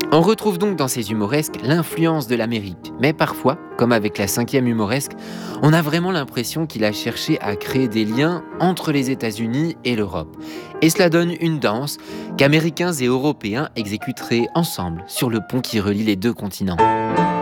On retrouve donc dans ces humoresques l'influence de l'Amérique, mais parfois, comme avec la cinquième humoresque, on a vraiment l'impression qu'il a cherché à créer des liens entre les États-Unis et l'Europe. Et cela donne une danse qu'Américains et Européens exécuteraient ensemble sur le pont qui relie les deux continents.